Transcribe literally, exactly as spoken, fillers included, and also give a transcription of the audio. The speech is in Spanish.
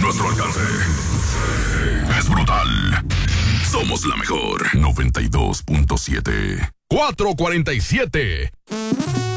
Nuestro alcance es brutal. Somos la mejor. noventa y dos punto siete. cuatrocientos cuarenta y siete.